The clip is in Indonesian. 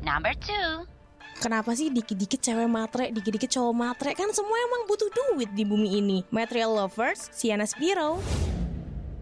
Number 2. Kenapa sih dikit-dikit cewek matre, dikit-dikit cowok matre? Kan semua emang butuh duit di bumi ini. Material Lovers, Siana Spiro.